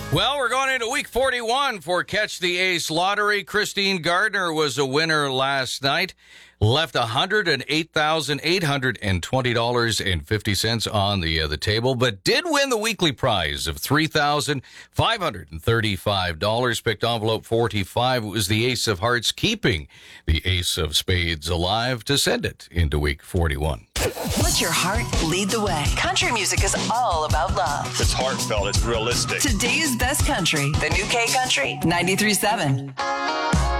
Well, we're going into week 41 for Catch the Ace Lottery. Christine Gardner was a winner last night. Left $108,820.50 on the table, but did win the weekly prize of $3,535. Picked envelope 45. It was the Ace of Hearts, keeping the Ace of Spades alive to send it into week 41. Let your heart lead the way. Country music is all about love. It's heartfelt. It's realistic. Today's best country. The new K Country 93.7.